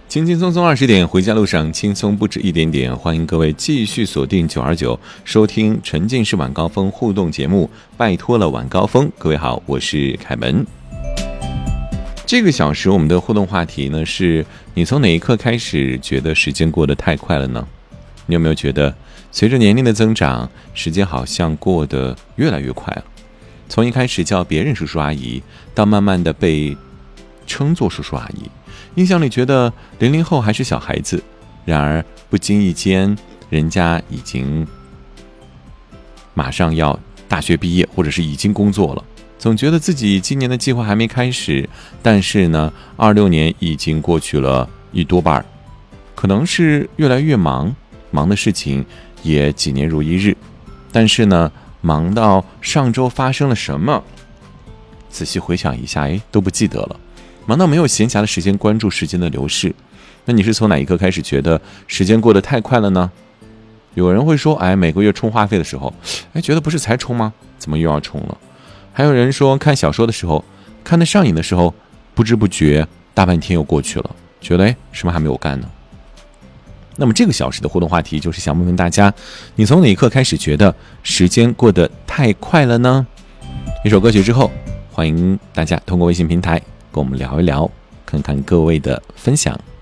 轻轻松松20点，回家路上轻松不止一点点。欢迎各位继续锁定929，收听沉浸式晚高峰互动节目。拜托了晚高峰，各位好，我是凯文。这个小时我们的互动话题呢，是你从哪一刻开始觉得时间过得太快了呢？你有没有觉得随着年龄的增长，时间好像过得越来越快了？从一开始叫别人叔叔阿姨，到慢慢的被称作叔叔阿姨，印象里觉得00后还是小孩子，然而不经意间人家已经马上要大学毕业，或者是已经工作了。总觉得自己今年的计划还没开始，但是呢26年已经过去了一多半，可能是越来越忙的事情也几年如一日，但是呢忙到上周发生了什么，仔细回想一下，都不记得了。忙到没有闲暇的时间关注时间的流逝。那你是从哪一刻开始觉得时间过得太快了呢？有人会说，每个月充话费的时候，觉得不是才充吗？怎么又要充了？还有人说看小说的时候，看得上瘾的时候，不知不觉大半天又过去了，觉得什么还没有干呢？那么这个小时的互动话题就是想问问大家，你从哪一刻开始觉得时间过得太快了呢？一首歌曲之后，欢迎大家通过微信平台跟我们聊一聊，看看各位的分享。